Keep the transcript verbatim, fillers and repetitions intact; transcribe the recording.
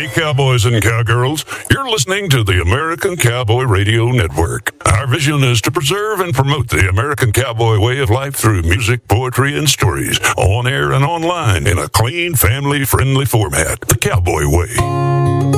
cowboys and cowgirls. You're listening to the American Cowboy Radio Network. Our vision is to preserve and promote the American cowboy way of life through music, poetry, and stories, on air and online, in a clean, family-friendly format, the Cowboy Way.